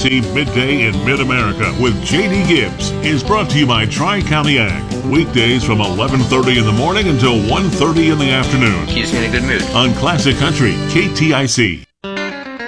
KTIC Midday in Mid-America with J.D. Gibbs is brought to you by Tri-County Ag. Weekdays from 11:30 in the morning until 1:30 in the afternoon. Keeps me in a good mood. On Classic Country, KTIC.